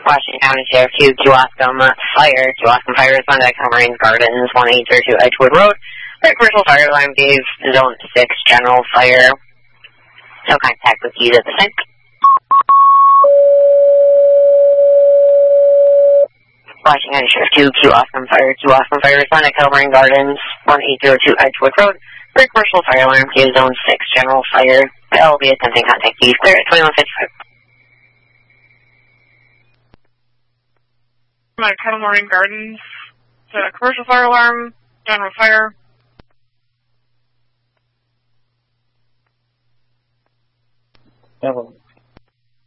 Washington County Sheriff 2, Kewaskum Fire. Kewaskum Fire responded at Marine Gardens, 1802 Edgewood Road. The commercial fire alarm gave Zone 6 general fire. No contact with keys at the time. Washington County Sheriff 2, Kewaskum Fire. Kewaskum Fire responded at Marine Gardens, 1802 Edgewood Road. The commercial fire alarm gave Zone 6 general fire. I will be attempting contact keys. Clear at 2155. Kettle Moraine Gardens, commercial fire alarm, general fire. Devil.